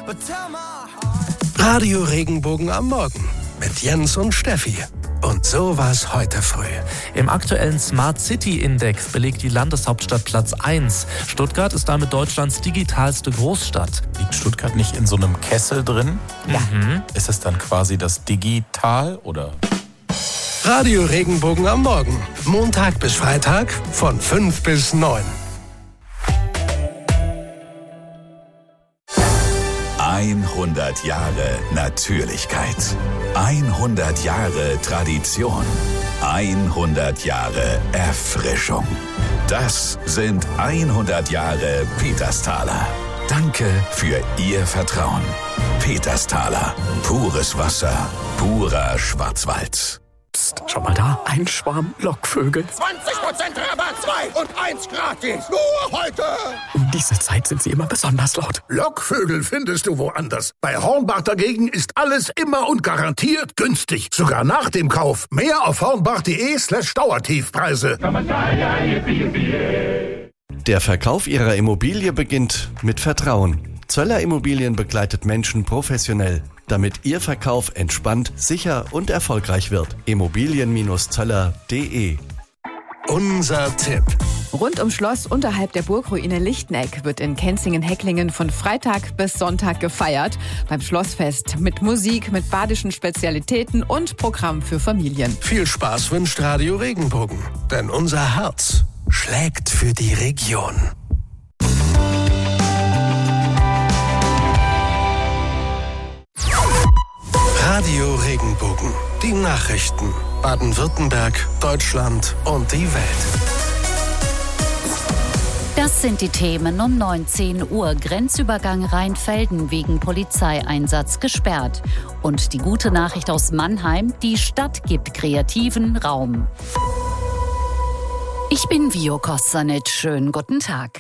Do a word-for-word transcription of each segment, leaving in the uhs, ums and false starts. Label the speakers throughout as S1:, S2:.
S1: Radio Regenbogen am Morgen mit Jens und Steffi. Und so war's heute früh.
S2: Im aktuellen Smart City Index belegt die Landeshauptstadt Platz eins. Stuttgart ist damit Deutschlands digitalste Großstadt.
S3: Liegt Stuttgart nicht in so einem Kessel drin?
S2: Ja. Mhm.
S3: Ist es dann quasi das Digital oder?
S1: Radio Regenbogen am Morgen. Montag bis Freitag von fünf bis neun.
S4: hundert Jahre Natürlichkeit. hundert Jahre Tradition. hundert Jahre Erfrischung. Das sind hundert Jahre Petersthaler. Danke für Ihr Vertrauen. Petersthaler. Pures Wasser. Purer Schwarzwald.
S5: Psst, schau mal da. Ein Schwarm Lockvögel.
S6: zwanzig Prozent Rabatt, zwei und eins gratis. Nur heute.
S5: Um diese Zeit sind sie immer besonders laut.
S6: Lockvögel findest du woanders. Bei Hornbach dagegen ist alles immer und garantiert günstig. Sogar nach dem Kauf. Mehr auf hornbach.de slash Dauertiefpreise.
S7: Der Verkauf Ihrer Immobilie beginnt mit Vertrauen. Zöller Immobilien begleitet Menschen professionell, damit Ihr Verkauf entspannt, sicher und erfolgreich wird. Immobilien Zöller punkt de.
S1: Unser Tipp.
S8: Rund ums Schloss unterhalb der Burgruine Lichtenegg wird in Kenzingen-Hecklingen von Freitag bis Sonntag gefeiert. Beim Schlossfest mit Musik, mit badischen Spezialitäten und Programm für Familien.
S1: Viel Spaß wünscht Radio Regenbogen, denn unser Herz schlägt für die Region. Radio Regenbogen. Die Nachrichten. Baden-Württemberg, Deutschland und die Welt.
S9: Das sind die Themen um neunzehn Uhr. Grenzübergang Rheinfelden wegen Polizeieinsatz gesperrt. Und die gute Nachricht aus Mannheim, die Stadt gibt Kreativen Raum. Ich bin Vio Kostanic. Schönen guten Tag.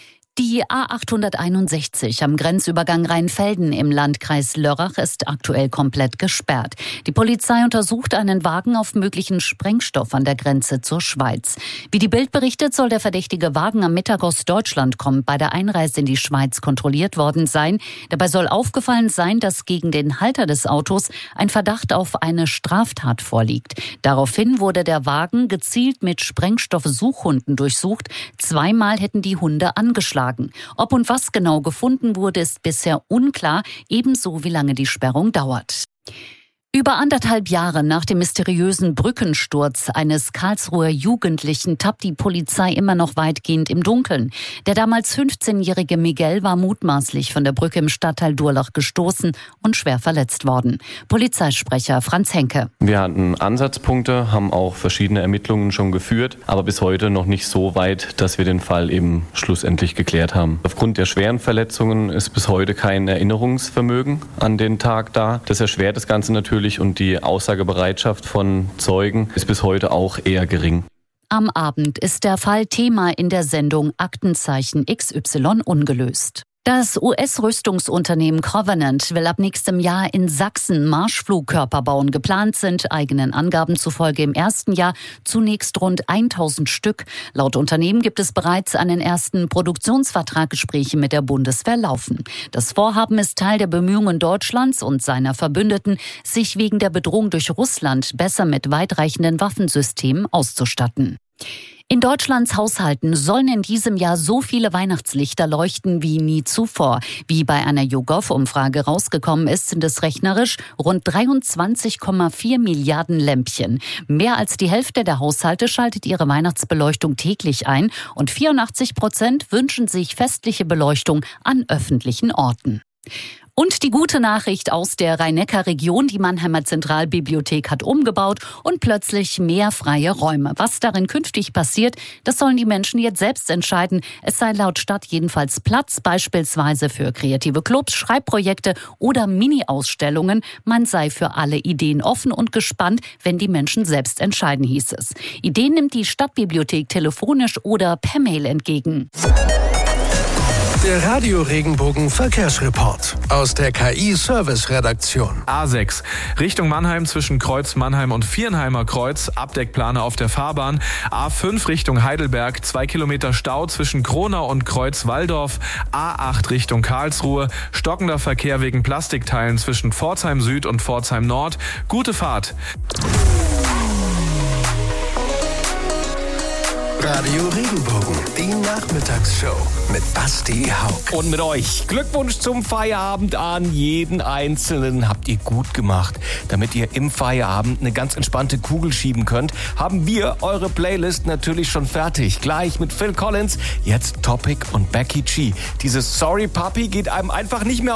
S9: Die A achthunderteinundsechzig am Grenzübergang Rheinfelden im Landkreis Lörrach ist aktuell komplett gesperrt. Die Polizei untersucht einen Wagen auf möglichen Sprengstoff an der Grenze zur Schweiz. Wie die Bild berichtet, soll der verdächtige Wagen am Mittag aus Deutschland kommend bei der Einreise in die Schweiz kontrolliert worden sein. Dabei soll aufgefallen sein, dass gegen den Halter des Autos ein Verdacht auf eine Straftat vorliegt. Daraufhin wurde der Wagen gezielt mit Sprengstoffsuchhunden durchsucht. Zweimal hätten die Hunde angeschlagen. Ob und was genau gefunden wurde, ist bisher unklar, ebenso wie lange die Sperrung dauert. Über anderthalb Jahre nach dem mysteriösen Brückensturz eines Karlsruher Jugendlichen tappt die Polizei immer noch weitgehend im Dunkeln. Der damals fünfzehnjährige Miguel war mutmaßlich von der Brücke im Stadtteil Durlach gestoßen und schwer verletzt worden. Polizeisprecher Franz Henke.
S10: Wir hatten Ansatzpunkte, haben auch verschiedene Ermittlungen schon geführt, aber bis heute noch nicht so weit, dass wir den Fall eben schlussendlich geklärt haben. Aufgrund der schweren Verletzungen ist bis heute kein Erinnerungsvermögen an den Tag da. Das erschwert das Ganze natürlich. Und die Aussagebereitschaft von Zeugen ist bis heute auch eher gering.
S9: Am Abend ist der Fall Thema in der Sendung Aktenzeichen X Y ungelöst. Das U S-Rüstungsunternehmen Covenant will ab nächstem Jahr in Sachsen Marschflugkörper bauen. Geplant sind eigenen Angaben zufolge im ersten Jahr zunächst rund tausend Stück. Laut Unternehmen gibt es bereits einen ersten Produktionsvertrag. Gespräche mit der Bundeswehr laufen. Das Vorhaben ist Teil der Bemühungen Deutschlands und seiner Verbündeten, sich wegen der Bedrohung durch Russland besser mit weitreichenden Waffensystemen auszustatten. In Deutschlands Haushalten sollen in diesem Jahr so viele Weihnachtslichter leuchten wie nie zuvor. Wie bei einer YouGov-Umfrage rausgekommen ist, sind es rechnerisch rund dreiundzwanzig Komma vier Milliarden Lämpchen. Mehr als die Hälfte der Haushalte schaltet ihre Weihnachtsbeleuchtung täglich ein und vierundachtzig Prozent wünschen sich festliche Beleuchtung an öffentlichen Orten. Und die gute Nachricht aus der Rhein-Neckar-Region, die Mannheimer Zentralbibliothek hat umgebaut und plötzlich mehr freie Räume. Was darin künftig passiert, das sollen die Menschen jetzt selbst entscheiden. Es sei laut Stadt jedenfalls Platz, beispielsweise für kreative Clubs, Schreibprojekte oder Mini-Ausstellungen. Man sei für alle Ideen offen und gespannt, wenn die Menschen selbst entscheiden, hieß es. Ideen nimmt die Stadtbibliothek telefonisch oder per Mail entgegen.
S1: Der Radio Regenbogen Verkehrsreport aus der K I-Service-Redaktion.
S11: A sechs, Richtung Mannheim zwischen Kreuz Mannheim und Viernheimer Kreuz, Abdeckplane auf der Fahrbahn. A fünf Richtung Heidelberg, zwei Kilometer Stau zwischen Kronau und Kreuz Walldorf. A acht Richtung Karlsruhe, stockender Verkehr wegen Plastikteilen zwischen Pforzheim Süd und Pforzheim Nord. Gute Fahrt.
S1: Radio Regenbogen, die Nachmittagsshow mit Basti Hauck.
S12: Und mit euch. Glückwunsch zum Feierabend an jeden Einzelnen. Habt ihr gut gemacht. Damit ihr im Feierabend eine ganz entspannte Kugel schieben könnt, haben wir eure Playlist natürlich schon fertig. Gleich mit Phil Collins, jetzt Topic und Becky G. Dieses Sorry Puppy geht einem einfach nicht mehr